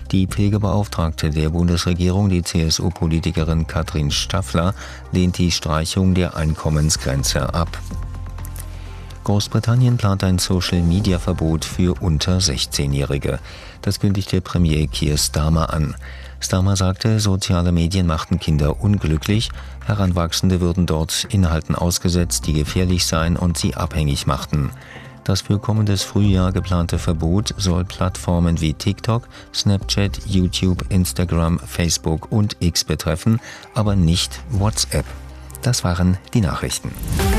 Die Pflegebeauftragte der Bundesregierung, die CSU-Politikerin Katrin Staffler, lehnt die Streichung der Einkommensgrenze ab. Großbritannien plant ein Social-Media-Verbot für unter 16-Jährige. Das kündigte Premier Keir Starmer an. Starmer sagte, soziale Medien machten Kinder unglücklich, Heranwachsende würden dort Inhalten ausgesetzt, die gefährlich seien und sie abhängig machten. Das für kommendes Frühjahr geplante Verbot soll Plattformen wie TikTok, Snapchat, YouTube, Instagram, Facebook und X betreffen, aber nicht WhatsApp. Das waren die Nachrichten.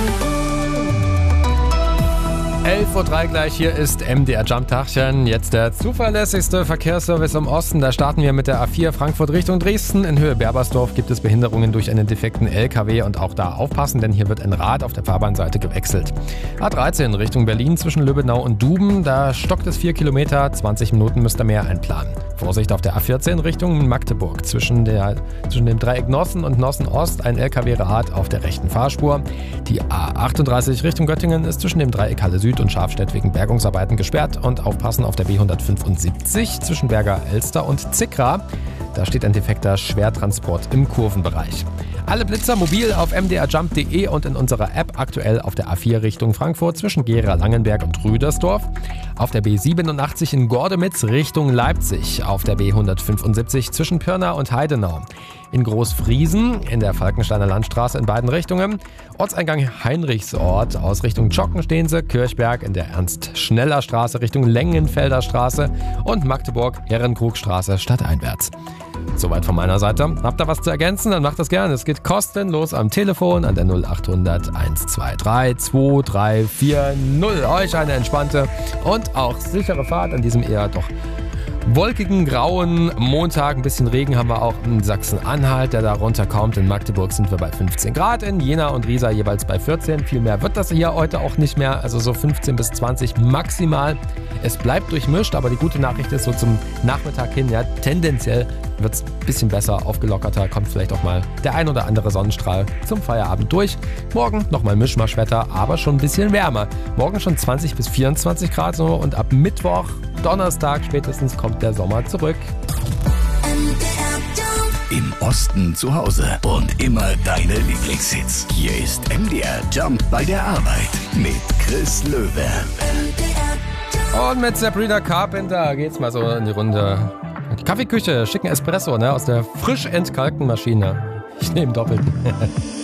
11:03 Uhr gleich, hier ist MDR Jump Tachchen. Jetzt der zuverlässigste Verkehrsservice im Osten. Da starten wir mit der A4 Frankfurt Richtung Dresden. In Höhe Berbersdorf gibt es Behinderungen durch einen defekten LKW und auch da aufpassen, denn hier wird ein Rad auf der Fahrbahnseite gewechselt. A13 Richtung Berlin zwischen Lübbenau und Duben. Da stockt es 4 Kilometer, 20 Minuten müsst ihr mehr einplanen. Vorsicht auf der A14 Richtung Magdeburg. Zwischen dem Dreieck Nossen und Nossen Ost ein LKW-Rad auf der rechten Fahrspur. Die A38 Richtung Göttingen ist zwischen dem Dreieck Halle Süd und Scharfstedt wegen Bergungsarbeiten gesperrt. Und aufpassen auf der B175 zwischen Berger Elster und Zickra. Da steht ein defekter Schwertransport im Kurvenbereich. Alle Blitzer mobil auf mdrjump.de und in unserer App aktuell auf der A4 Richtung Frankfurt zwischen Gera-Langenberg und Rüdersdorf. Auf der B87 in Gordemitz Richtung Leipzig. Auf der B175 zwischen Pirna und Heidenau. In Großfriesen in der Falkensteiner Landstraße in beiden Richtungen. Ortseingang Heinrichsort aus Richtung Tschocken-Stehense, Kirchberg in der Ernst-Schneller-Straße Richtung Lengenfelder Straße und Magdeburg-Herrenkrugstraße stadteinwärts. Soweit von meiner Seite. Habt ihr was zu ergänzen? Dann macht das gerne. Es geht kostenlos am Telefon an der 0800 123 2340. Euch eine entspannte und auch sichere Fahrt an diesem eher doch wolkigen, grauen Montag. Ein bisschen Regen haben wir auch in Sachsen-Anhalt, der da runterkommt. In Magdeburg sind wir bei 15 Grad, in Jena und Riesa jeweils bei 14. Viel mehr wird das hier heute auch nicht mehr, also so 15 bis 20 maximal. Es bleibt durchmischt, aber die gute Nachricht ist, so zum Nachmittag hin, ja, tendenziell wird es ein bisschen besser, aufgelockerter, kommt vielleicht auch mal der ein oder andere Sonnenstrahl zum Feierabend durch. Morgen nochmal Mischmaschwetter, aber schon ein bisschen wärmer. Morgen schon 20 bis 24 Grad so und ab Mittwoch, Donnerstag spätestens kommt der Sommer zurück. Im Osten zu Hause und immer deine Lieblingshits. Hier ist MDR Jump bei der Arbeit mit Chris Löwe. Und mit Sabrina Carpenter geht's mal so in die Runde. Die Kaffeeküche, schicken Espresso, ne, aus der frisch entkalkten Maschine. Ich nehme doppelt.